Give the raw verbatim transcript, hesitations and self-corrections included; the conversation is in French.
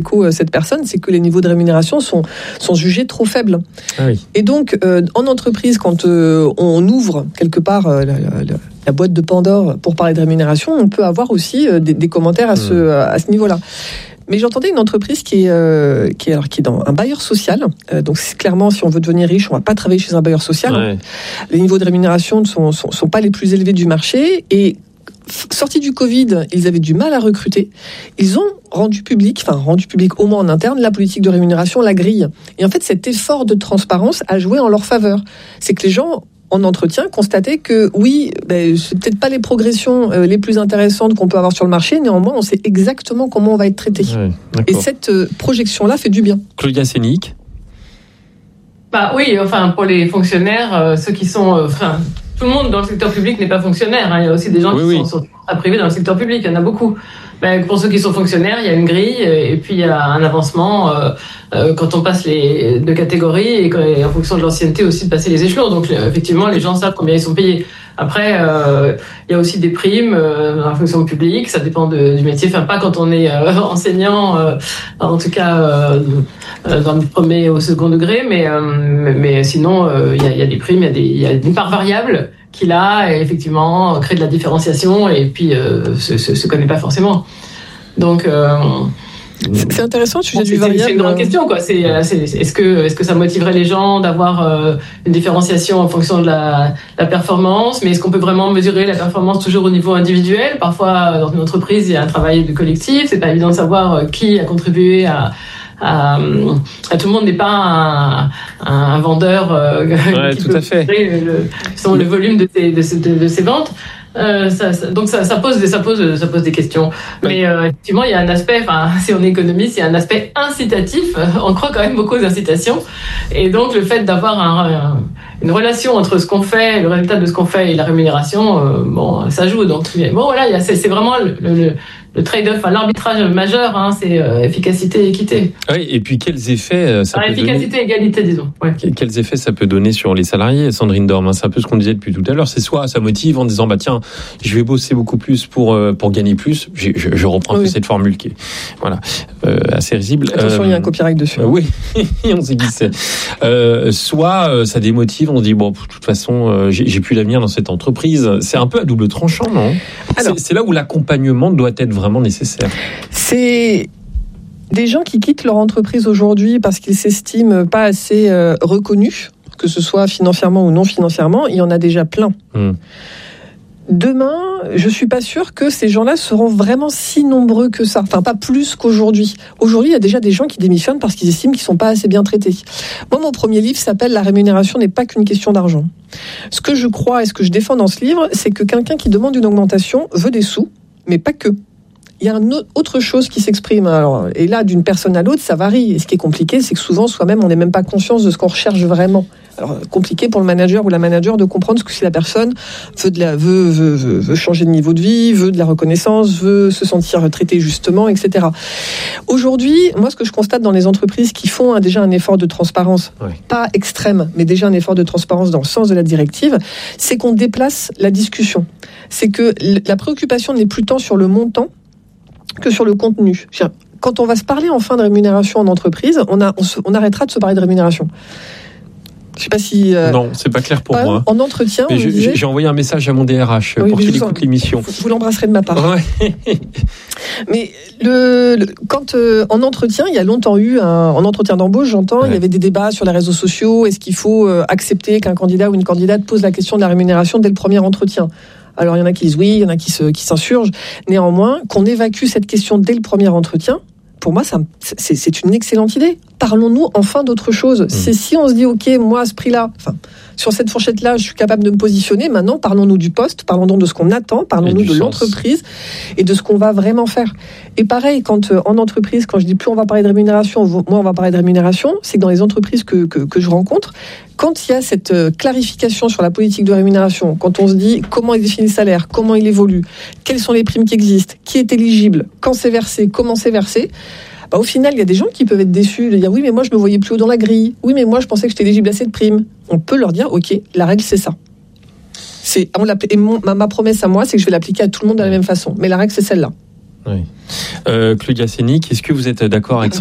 écho euh, cette personne, c'est que les niveaux de rémunération sont, sont jugés trop faibles. Ah oui. Et donc, euh, en entreprise, quand euh, on ouvre quelque part euh, la, la, la boîte de Pandore pour parler de rémunération, on peut avoir aussi euh, des, des commentaires à ce, mmh. à ce niveau-là. Mais j'entendais une entreprise qui est, euh, qui est, alors, qui est dans un bailleur social. Euh, donc, c'est clairement, si on veut devenir riche, on ne va pas travailler chez un bailleur social. Ouais. Les niveaux de rémunération ne sont, sont, sont pas les plus élevés du marché. Et sortis du Covid, ils avaient du mal à recruter. Ils ont rendu public, enfin rendu public au moins en interne, la politique de rémunération, la grille. Et en fait, cet effort de transparence a joué en leur faveur. C'est que les gens, en entretien, constataient que oui, ben, c'est peut-être pas les progressions euh, les plus intéressantes qu'on peut avoir sur le marché, néanmoins, on sait exactement comment on va être traité. Ouais, et cette euh, projection-là fait du bien. Claudia Sénic. Bah oui, enfin, pour les fonctionnaires, euh, ceux qui sont... Euh, enfin, tout le monde dans le secteur public n'est pas fonctionnaire. Hein. Il y a aussi des gens oui, qui oui. sont sur contrat privé dans le secteur public. Il y en a beaucoup. Ben, pour ceux qui sont fonctionnaires, il y a une grille et puis il y a un avancement euh, euh, quand on passe les deux catégories et, quand, et en fonction de l'ancienneté aussi de passer les échelons. Donc effectivement, les gens savent combien ils sont payés. Après, euh, il y a aussi des primes euh, dans la fonction publique. Ça dépend de, du métier. Enfin, pas quand on est euh, enseignant, euh, en tout cas euh, dans le premier au second degré, mais euh, mais sinon euh, il y a, il y a des primes, il y a des il y a une part variable qui là effectivement crée de la différenciation et puis euh, se, se se connaît pas forcément. Donc euh, c'est intéressant, tu bon, du variable. C'est une grande question, quoi. C'est, c'est, est-ce que, est-ce que ça motiverait les gens d'avoir euh, une différenciation en fonction de la, la performance? Mais est-ce qu'on peut vraiment mesurer la performance toujours au niveau individuel? Parfois, dans une entreprise, il y a un travail de collectif. C'est pas évident de savoir qui a contribué à, à, à tout le monde n'est pas un, un vendeur euh, ouais, qui tout peut à fait. Le, le, le volume de ses, de ses, de, de ses ventes. Euh, ça, ça, donc ça, ça pose des, ça pose, ça pose des questions. Mais euh, effectivement, il y a un aspect, enfin, si on est économiste, il y a un aspect incitatif. On croit quand même beaucoup aux incitations. Et donc le fait d'avoir un, un, une relation entre ce qu'on fait, le résultat de ce qu'on fait et la rémunération, euh, bon, ça joue. Donc bon, voilà, il y a, c'est, c'est vraiment le, le, le trade-off, enfin, l'arbitrage majeur, hein, c'est euh, efficacité et équité. Oui, et puis quels effets ça ah, peut efficacité donner... et égalité, disons. Ouais. Quels effets ça peut donner sur les salariés, Sandrine Dorme, hein, c'est un peu ce qu'on disait depuis tout à l'heure. C'est soit ça motive en disant bah tiens, je vais bosser beaucoup plus pour euh, pour gagner plus. Je, je, je reprends oui. un peu cette formule qui est voilà euh, assez risible. Attention, euh, il y a un copyright dessus. Euh, oui, on sait qui c'est. Euh, soit euh, ça démotive, on se dit bon, de toute façon, euh, j'ai, j'ai plus d'avenir dans cette entreprise. C'est un peu à double tranchant, non? Alors, c'est, c'est là où l'accompagnement doit être vraiment nécessaire. C'est des gens qui quittent leur entreprise aujourd'hui parce qu'ils s'estiment pas assez euh, reconnus, que ce soit financièrement ou non financièrement. Il y en a déjà plein. Mmh. Demain, je suis pas sûre que ces gens-là seront vraiment si nombreux que ça. Enfin, pas plus qu'aujourd'hui. Aujourd'hui, il y a déjà des gens qui démissionnent parce qu'ils estiment qu'ils sont pas assez bien traités. Moi, mon premier livre s'appelle « La rémunération n'est pas qu'une question d'argent ». Ce que je crois et ce que je défends dans ce livre, c'est que quelqu'un qui demande une augmentation veut des sous, mais pas que. Il y a une autre chose qui s'exprime. Alors, et là, d'une personne à l'autre, ça varie. Et ce qui est compliqué, c'est que souvent, soi-même, on n'est même pas conscience de ce qu'on recherche vraiment. Alors, compliqué pour le manager ou la manager de comprendre ce que si la personne veut, de la, veut, veut, veut, veut changer de niveau de vie, veut de la reconnaissance, veut se sentir traité justement, et cetera. Aujourd'hui, moi, ce que je constate dans les entreprises qui font hein, déjà un effort de transparence, oui. pas extrême, mais déjà un effort de transparence dans le sens de la directive, c'est qu'on déplace la discussion. C'est que la préoccupation n'est plus tant sur le montant que sur le contenu. Quand on va se parler enfin de rémunération en entreprise, on, a, on, se, on arrêtera de se parler de rémunération. Je sais pas si... Euh, non, c'est pas clair pour euh, moi. En entretien, mais on je, disait... J'ai envoyé un message à mon D R H oui, pour qu'il écoute l'émission. Je vous l'embrasserai de ma part. Ouais. Mais le, le, quand euh, en entretien, il y a longtemps eu, un, en entretien d'embauche, j'entends, ouais. il y avait des débats sur les réseaux sociaux. Est-ce qu'il faut euh, accepter qu'un candidat ou une candidate pose la question de la rémunération dès le premier entretien ? Alors, il y en a qui disent oui, il y en a qui, se, qui s'insurgent. Néanmoins, qu'on évacue cette question dès le premier entretien, pour moi, ça, c'est, c'est une excellente idée. Parlons-nous enfin d'autre chose. Mmh. C'est si on se dit, OK, moi, à ce prix-là, enfin, sur cette fourchette-là, je suis capable de me positionner. Maintenant, parlons-nous du poste, parlons-nous de ce qu'on attend, parlons-nous de sens. L'entreprise et de ce qu'on va vraiment faire. Et pareil, quand euh, en entreprise, quand je dis plus on va parler de rémunération, moi, on va parler de rémunération, c'est que dans les entreprises que, que, que je rencontre, quand il y a cette euh, clarification sur la politique de rémunération, quand on se dit comment est défini le salaire, comment il évolue, quelles sont les primes qui existent, qui est éligible, quand c'est versé, comment c'est versé, bah, au final, il y a des gens qui peuvent être déçus de dire oui, mais moi, je me voyais plus haut dans la grille. Oui, mais moi, je pensais que j'étais éligible à cette prime. On peut leur dire, OK, la règle, c'est ça. C'est, on et mon, ma, ma promesse à moi, c'est que je vais l'appliquer à tout le monde de la même façon. Mais la règle, c'est celle-là. Oui. Euh, Claudia Sénic, est-ce que vous êtes d'accord avec